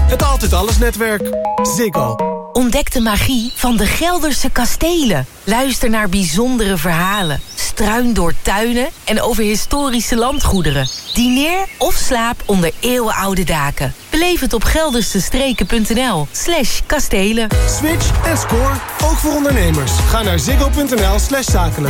Het Altijd Alles netwerk. Ziggo. Ontdek de magie van de Gelderse kastelen. Luister naar bijzondere verhalen. Struin door tuinen en over historische landgoederen. Dineer of slaap onder eeuwenoude daken. Beleef het op geldersestreken.nl/kastelen. Switch en score, ook voor ondernemers. Ga naar ziggo.nl/zakelijk.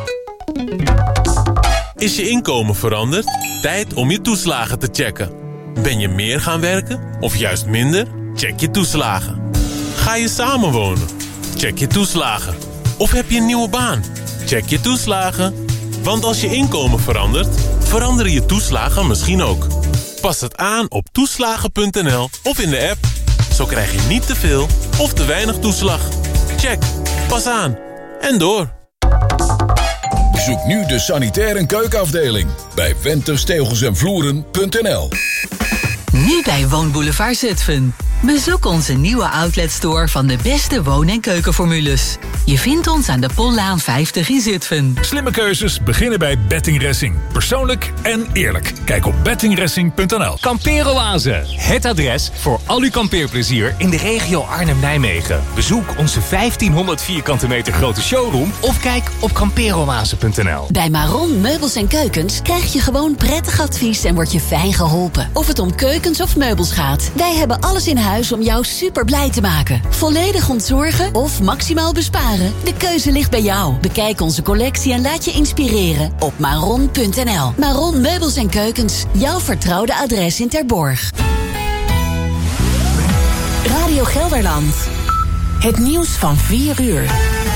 Is je inkomen veranderd? Tijd om je toeslagen te checken. Ben je meer gaan werken of juist minder? Check je toeslagen. Ga je samenwonen? Check je toeslagen. Of heb je een nieuwe baan? Check je toeslagen. Want als je inkomen verandert, veranderen je toeslagen misschien ook. Pas het aan op toeslagen.nl of in de app. Zo krijg je niet te veel of te weinig toeslag. Check. Pas aan. En door. Zoek nu de sanitair en keukenafdeling bij wenterstegelsenvloeren.nl. Nu bij Woonboulevard Zutphen. Bezoek onze nieuwe outletstore van de beste woon- en keukenformules. Je vindt ons aan de Pollaan 50 in Zutphen. Slimme keuzes beginnen bij Betting Racing. Persoonlijk en eerlijk. Kijk op bettingracing.nl. Kampeeroase, het adres voor al uw kampeerplezier in de regio Arnhem-Nijmegen. Bezoek onze 1500 vierkante meter grote showroom of kijk op kampeeroase.nl. Bij Maron Meubels en Keukens krijg je gewoon prettig advies en word je fijn geholpen. Of het om keukens of meubels gaat. Wij hebben alles in huis om jou super blij te maken. Volledig ontzorgen of maximaal besparen? De keuze ligt bij jou. Bekijk onze collectie en laat je inspireren op maron.nl. Maron Meubels en Keukens. Jouw vertrouwde adres in Terborg. Radio Gelderland. Het nieuws van 4 uur.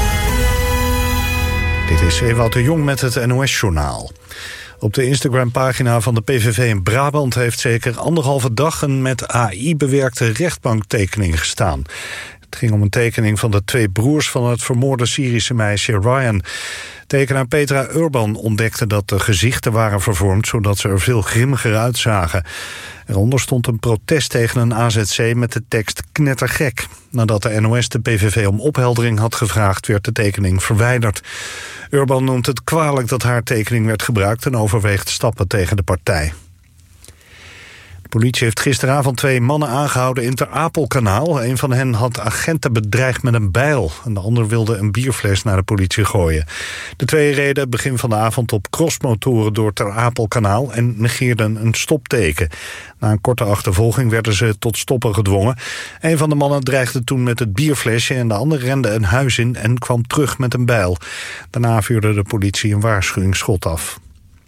Dit is Ewout de Jong met het NOS-journaal. Op de Instagram-pagina van de PVV in Brabant heeft zeker 1,5 dag een met AI bewerkte rechtbanktekening gestaan. Het ging om een tekening van de 2 broers van het vermoorde Syrische meisje Ryan. Tekenaar Petra Urban ontdekte dat de gezichten waren vervormd, zodat ze er veel grimmiger uitzagen. Eronder stond een protest tegen een AZC met de tekst knettergek. Nadat de NOS de PVV om opheldering had gevraagd, werd de tekening verwijderd. Urban noemt het kwalijk dat haar tekening werd gebruikt en overweegt stappen tegen de partij. De politie heeft gisteravond 2 mannen aangehouden in Ter Apelkanaal. Een van hen had agenten bedreigd met een bijl. En de ander wilde een bierfles naar de politie gooien. De 2 reden begin van de avond op crossmotoren door Ter Apelkanaal en negeerden een stopteken. Na een korte achtervolging werden ze tot stoppen gedwongen. Een van de mannen dreigde toen met het bierflesje en de ander rende een huis in en kwam terug met een bijl. Daarna vuurde de politie een waarschuwingsschot af.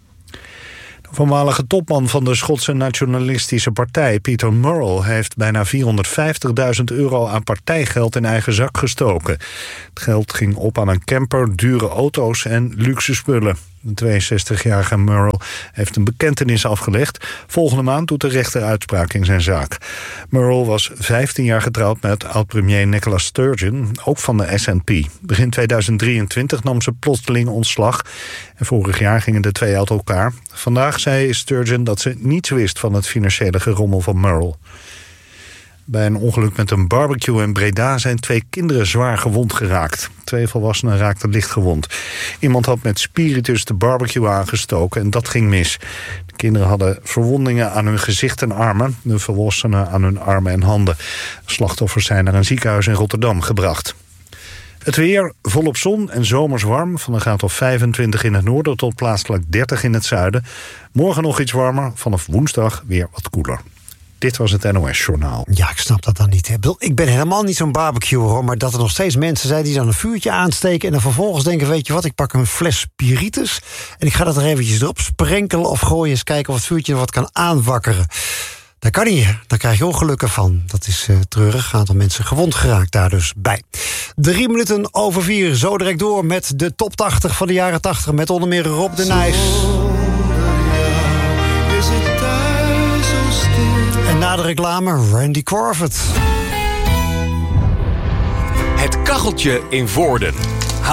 De voormalige topman van de Schotse nationalistische partij, Peter Murrell, heeft bijna €450.000 aan partijgeld in eigen zak gestoken. Het geld ging op aan een camper, dure auto's en luxe spullen. De 62-jarige Murrell heeft een bekentenis afgelegd. Volgende maand doet de rechter uitspraak in zijn zaak. Murrell was 15 jaar getrouwd met oud-premier Nicola Sturgeon, ook van de SNP. Begin 2023 nam ze plotseling ontslag. En vorig jaar gingen de 2 uit elkaar. Vandaag zei Sturgeon dat ze niets wist van het financiële gerommel van Murrell. Bij een ongeluk met een barbecue in Breda zijn 2 kinderen zwaar gewond geraakt. 2 volwassenen raakten licht gewond. Iemand had met spiritus de barbecue aangestoken en dat ging mis. De kinderen hadden verwondingen aan hun gezicht en armen. De volwassenen aan hun armen en handen. Slachtoffers zijn naar een ziekenhuis in Rotterdam gebracht. Het weer, volop zon en zomers warm. Van een graad of 25 in het noorden tot plaatselijk 30 in het zuiden. Morgen nog iets warmer, vanaf woensdag weer wat koeler. Dit was het NOS-journaal. Ja, ik snap dat dan niet. Hè. Ik ben helemaal niet zo'n barbecuer, hoor. Maar dat er nog steeds mensen zijn die dan een vuurtje aansteken en dan vervolgens denken, weet je wat, ik pak een fles spiritus en ik ga dat er eventjes erop sprenkelen of gooien, eens kijken of het vuurtje wat kan aanwakkeren. Dat kan niet, hè. Daar krijg je ongelukken van. Dat is treurig. Een aantal mensen gewond geraakt daar dus bij. 3 minuten over 4. Zo direct door met de top 80 van de jaren 80. Met onder meer Rob de Nijs. En na de reclame Randy Crawford. Het kacheltje in Voorden.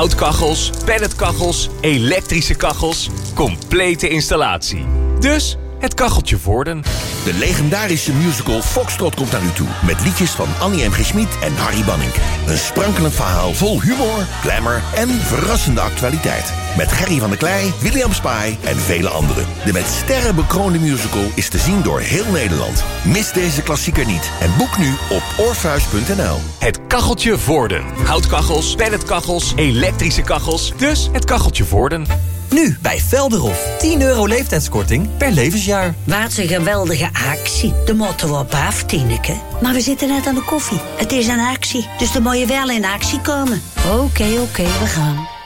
Houtkachels, pelletkachels, elektrische kachels. Complete installatie. Dus Het Kacheltje Voorden. De legendarische musical Foxtrot komt naar u toe. Met liedjes van Annie M. G. Schmid en Harry Banning. Een sprankelend verhaal vol humor, glamour en verrassende actualiteit. Met Gerry van der Klei, William Spy en vele anderen. De met sterren bekroonde musical is te zien door heel Nederland. Mis deze klassieker niet en boek nu op Orpheus.nl. Het Kacheltje Voorden. Houtkachels, pelletkachels, elektrische kachels. Dus het Kacheltje Voorden. Nu bij Velderhof. 10 euro leeftijdskorting per levensjaar. Wat een geweldige actie. De moeten we op af, Tineke. Maar we zitten net aan de koffie. Het is een actie, dus dan moet je wel in actie komen. Oké, we gaan.